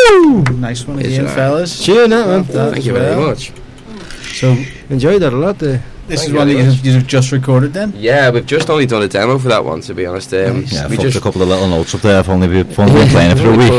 Woo! Nice one again, fellas. Cheers, man. Thank you very much. So, enjoyed that a lot. This is one that you've just recorded then? Yeah, we've just only done a demo for that one, to be honest. Yeah, we just just a couple of little notes up there. I've only been playing it for a week.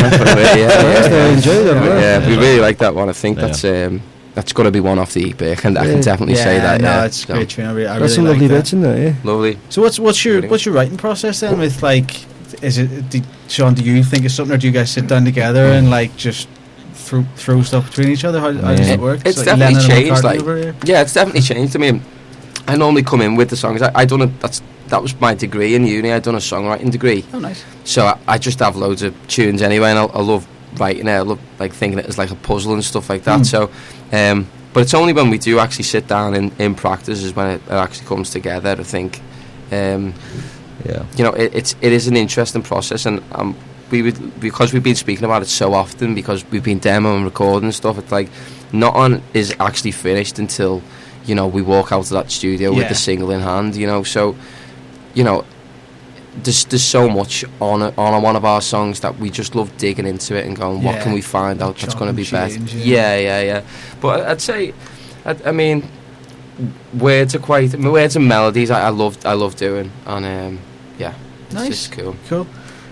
I enjoyed it. Yeah, we really like that one. I think that's going to be one off the EP. I can definitely say that. No, it's a great tune. I really There's some like lovely that. bits in there. Yeah. Lovely. So what's your writing process then? With like, is it Sean? Do you think it's something, or do you guys sit down together and like just throw stuff between each other? How does it work? It's like definitely Lennon and changed. McCartney Yeah, it's definitely changed. I mean, I normally come in with the songs. That was my degree in uni. I'd done a songwriting degree. Oh, nice. So I just have loads of tunes anyway, and I love writing it. I love like thinking it as like a puzzle and stuff like that. So, but it's only when we do actually sit down in practice is when it actually comes together. I think, you know, it is an interesting process, and because we've been speaking about it so often, because we've been demoing and recording stuff. It's like nothing is actually finished until, you know, we walk out of that studio with the single in hand. You know, so, you know, there's so much on one of our songs that we just love digging into it and going, what can we find out that's going to be best? Yeah. But I'd say, I mean, words and melodies I love doing, and yeah, nice, it's just cool.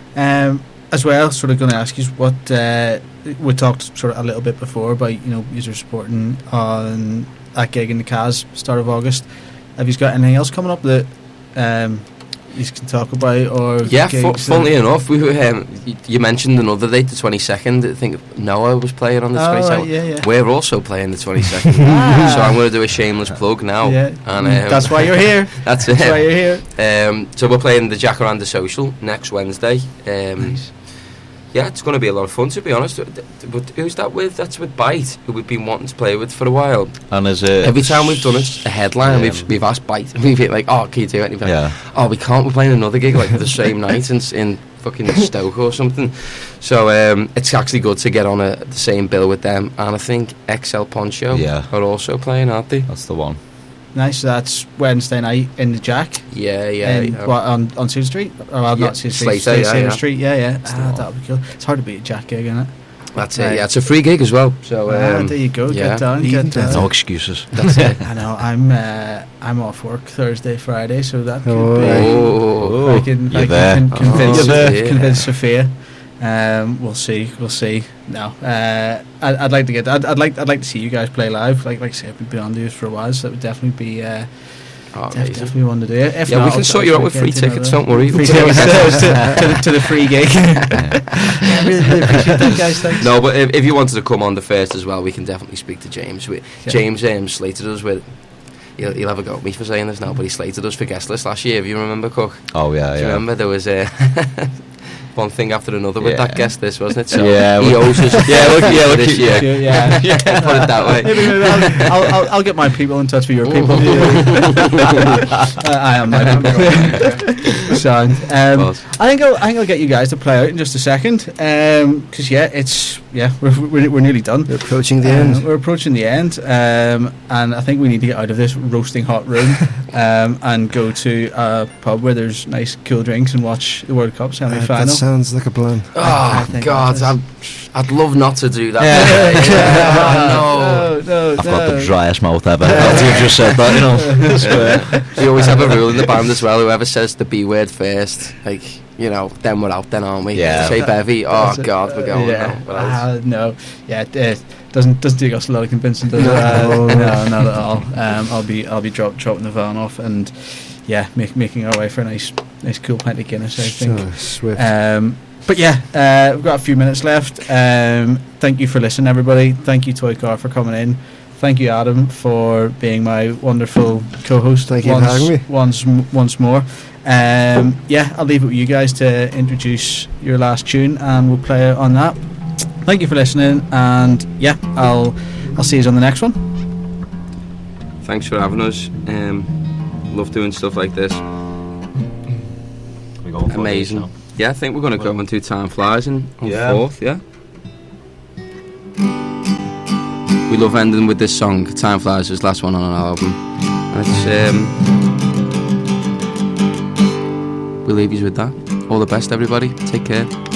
As well, sort of going to ask you what we talked sort of a little bit before about, you know, you're supporting on that gig in the Cas start of August. Have you got anything else coming up that you can talk about? Or funnily enough, we were, you mentioned another date, the 22nd. I think Noah was playing on the 22nd. Right, yeah. We're also playing the 22nd. So I'm going to do a shameless plug now. Yeah. And that's why you're here. That's why you're here. So we're playing the Jacaranda Social next Wednesday. Nice. Yeah, it's going to be a lot of fun, to be honest. But who's that with? That's with Bite, who we've been wanting to play with for a while. And is it every time we've done a headline, we've asked Bite, and we've been like, "Oh, can you do anything?" Yeah. Oh, we can't. We're playing another gig like the same night in fucking Stoke or something. So it's actually good to get on the same bill with them. And I think XL Poncho are also playing, aren't they? That's the one. Nice. So that's Wednesday night in the Jack. Yeah. What, on Cedar Street? Or not Cedar Street. Slater Street. Yeah. That would be cool. It's hard to beat a Jack gig, isn't it? That's it. Yeah, it's a free gig as well. So there you go. Get down. No excuses. That's it. I know. I'm off work Thursday, Friday, so that could be. I can convince Sophia. We'll see. No, I'd like to get. I'd like to see you guys play live. Like I said, we've been on this for a while, so that would definitely be. Definitely want to do it. If not, we can sort you out with free tickets. Don't worry. Free tickets to the free gig. Really appreciate that, guys. Thanks. No, but if you wanted to come on the first as well, we can definitely speak to James. James slated us with. He'll have a go at me for saying this now, but he slated us for guest list last year. If you remember, Cook. Oh yeah. Do you remember there was one thing after another with that guest list, wasn't it? So he owes us. Look this year. Yeah. Put it that way. Maybe I'll get my people in touch with your people. I am my people. Sound. I think I'll get you guys to play out in just a second. Because we're nearly done. We're approaching the end. We're approaching the end. And I think we need to get out of this roasting hot room and go to a pub where there's nice cool drinks and watch the World Cup semi-final. That sounds like a plan. Oh God, I'd love not to do that. No. I've got the driest mouth ever. You've just said that, you know. We always have a rule in the band as well. Whoever says the B word first, like, you know, then we're out, then aren't we? Yeah. Say bevy. Oh God, we're going. No. Yeah. Doesn't take us a lot of convincing, does it? No, not at all. I'll be dropping the van off and making our way for a nice cool pint of Guinness, I think. Swift. But we've got a few minutes left. Thank you for listening, everybody. Thank you, Toy Car, for coming in. Thank you, Adam, for being my wonderful co-host. Thank you for having me. Once more. I'll leave it with you guys to introduce your last tune, and we'll play on that. Thank you for listening, and I'll see you on the next one. Thanks for having us. Love doing stuff like this. Amazing. Yeah, I think we're going to go on to Time Flies on 4th, We love ending with this song. Time Flies is the last one on our album. And it's, we'll leave you with that. All the best, everybody. Take care.